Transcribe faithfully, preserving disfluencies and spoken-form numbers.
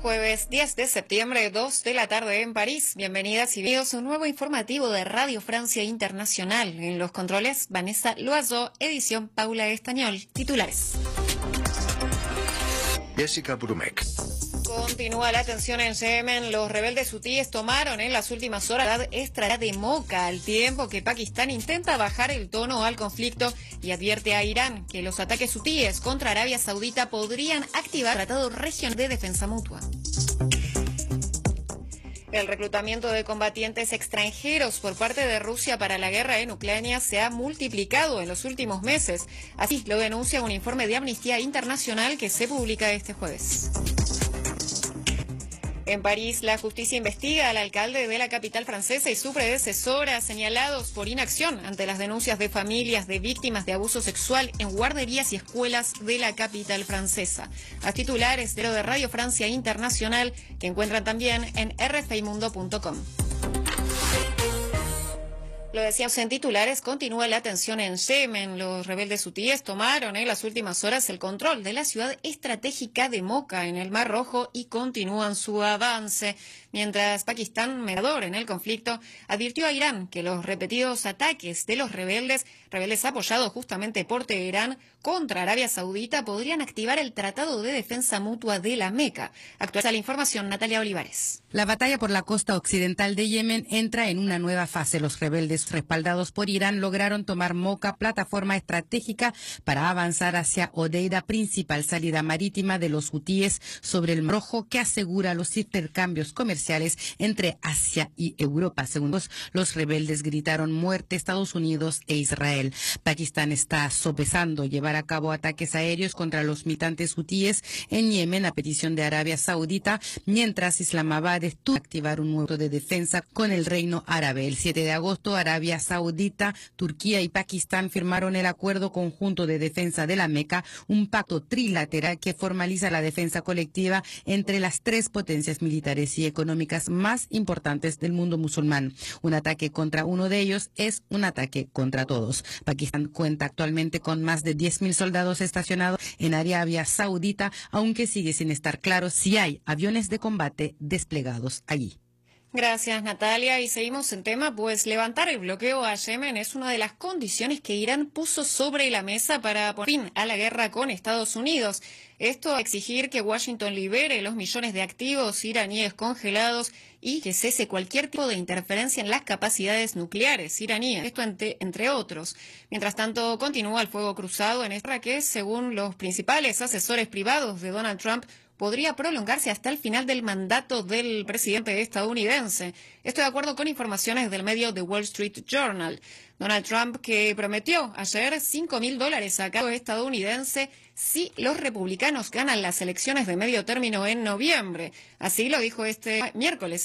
Jueves diez de septiembre, dos de la tarde en París. Bienvenidas y bienvenidos a un nuevo informativo de Radio Francia Internacional. En los controles, Vanessa Loazó, edición Paula Estañol. Titulares. Jessica Brumek. Continúa la tensión en Yemen. Los rebeldes hutíes tomaron en las últimas horas la ciudad extra de Moca, al tiempo que Pakistán intenta bajar el tono al conflicto y advierte a Irán que los ataques hutíes contra Arabia Saudita podrían activar el Tratado Regional de Defensa Mutua. El reclutamiento de combatientes extranjeros por parte de Rusia para la guerra en Ucrania se ha multiplicado en los últimos meses. Así lo denuncia un informe de Amnistía Internacional que se publica este jueves. En París, la justicia investiga al alcalde de la capital francesa y su predecesora señalados por inacción ante las denuncias de familias de víctimas de abuso sexual en guarderías y escuelas de la capital francesa. A titulares de lo de Radio Francia Internacional, que encuentran también en r f i mundo punto com. Lo decíamos en titulares, continúa la tensión en Yemen. Los rebeldes hutíes tomaron en las últimas horas el control de la ciudad estratégica de Moca en el Mar Rojo y continúan su avance. Mientras Pakistán, mediador en el conflicto, advirtió a Irán que los repetidos ataques de los rebeldes, rebeldes apoyados justamente por Teherán, contra Arabia Saudita podrían activar el Tratado de Defensa Mutua de la Meca. Actualiza la información Natalia Olivares. La batalla por la costa occidental de Yemen entra en una nueva fase. Los rebeldes respaldados por Irán lograron tomar Moca, plataforma estratégica para avanzar hacia Hodeida, principal salida marítima de los hutíes sobre el Mar Rojo, que asegura los intercambios comerciales entre Asia y Europa. Según los, los rebeldes gritaron muerte Estados Unidos e Israel. Pakistán está sopesando llevar a cabo ataques aéreos contra los militantes hutíes en Yemen a petición de Arabia Saudita, mientras Islamabad estuvo a activar un nuevo de defensa con el Reino Árabe. El siete de agosto, Arabia Saudita, Turquía y Pakistán firmaron el Acuerdo Conjunto de Defensa de la Meca, un pacto trilateral que formaliza la defensa colectiva entre las tres potencias militares y económicas más importantes del mundo musulmán. Un ataque contra uno de ellos es un ataque contra todos. Pakistán cuenta actualmente con más de diez mil soldados estacionados en Arabia Saudita, aunque sigue sin estar claro si hay aviones de combate desplegados allí. Gracias, Natalia. Y seguimos en tema, pues levantar el bloqueo a Yemen es una de las condiciones que Irán puso sobre la mesa para poner fin a la guerra con Estados Unidos. Esto a exigir que Washington libere los millones de activos iraníes congelados y que cese cualquier tipo de interferencia en las capacidades nucleares iraníes, esto entre, entre otros. Mientras tanto, continúa el fuego cruzado en esta que, según los principales asesores privados de Donald Trump, podría prolongarse hasta el final del mandato del presidente estadounidense. Esto de acuerdo con informaciones del medio The Wall Street Journal. Donald Trump, que prometió ayer cinco mil dólares a cada estadounidense si los republicanos ganan las elecciones de medio término en noviembre. Así lo dijo este miércoles